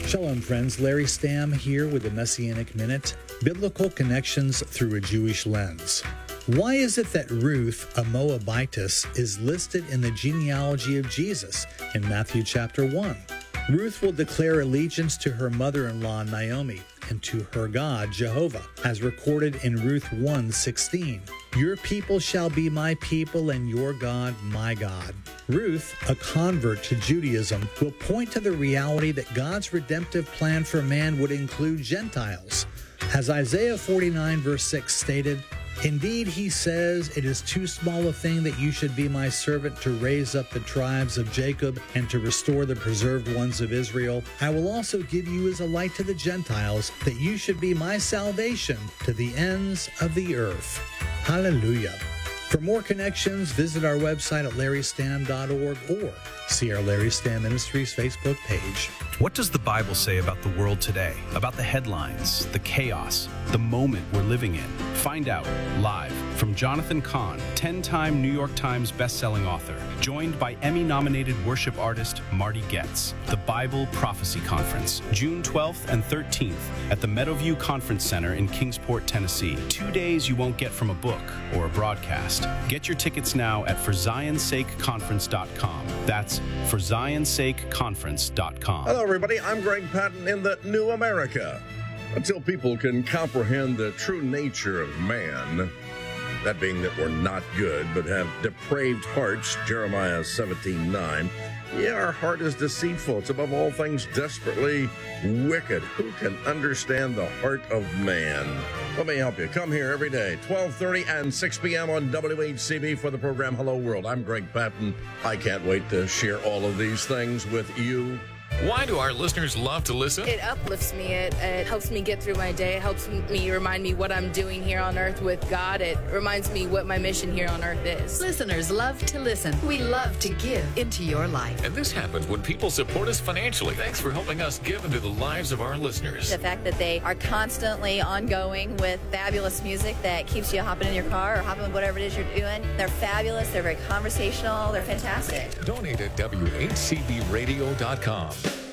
Shalom, friends. Larry Stamm here with the Messianic Minute, Biblical Connections Through a Jewish Lens. Why is it that Ruth, a Moabitess, is listed in the genealogy of Jesus in Matthew chapter 1? Ruth will declare allegiance to her mother-in-law Naomi and to her God Jehovah, as recorded in Ruth 1:16. Your people shall be my people and your God my God. Ruth, a convert to Judaism, will point to the reality that God's redemptive plan for man would include Gentiles. As Isaiah 49 verse 6 stated, "Indeed, he says, it is too small a thing that you should be my servant to raise up the tribes of Jacob and to restore the preserved ones of Israel. I will also give you as a light to the Gentiles, that you should be my salvation to the ends of the earth." Hallelujah. For more connections, visit our website at larrystamm.org or see our Larry Stamm Ministries Facebook page. What does the Bible say about the world today? About the headlines, the chaos, the moment we're living in? Find out live from Jonathan Cahn, 10-time New York Times bestselling author, joined by Emmy-nominated worship artist Marty Goetz. The Bible Prophecy Conference, June 12th and 13th at the Meadowview Conference Center in Kingsport, Tennessee. 2 days you won't get from a book or a broadcast. Get your tickets now at ForZionSakeConference.com. That's ForZionSakeConference.com. Hello, everybody. I'm Greg Patton in the New America. Until people can comprehend the true nature of man, that being that we're not good but have depraved hearts, Jeremiah 17:9. Yeah, our heart is deceitful. It's above all things desperately wicked. Who can understand the heart of man? Let me help you. Come here every day, 12:30 and 6 p.m. on WHCB for the program Hello World. I'm Greg Patton. I can't wait to share all of these things with you. Why do our listeners love to listen? It uplifts me. It helps me get through my day. It helps me remind me what I'm doing here on earth with God. It reminds me what my mission here on earth is. Listeners love to listen. We love to give into your life. And this happens when people support us financially. Thanks for helping us give into the lives of our listeners. The fact that they are constantly ongoing with fabulous music that keeps you hopping in your car or hopping whatever it is you're doing. They're fabulous. They're very conversational. They're fantastic. Donate at WHCBradio.com.